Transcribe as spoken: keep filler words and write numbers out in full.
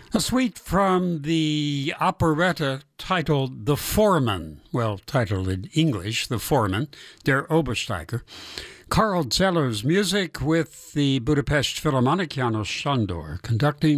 A suite from the operetta titled The Foreman, well, titled in English, The Foreman, Der Obersteiger. Karl Zeller's music with the Budapest Philharmonic, János Sándor conducting.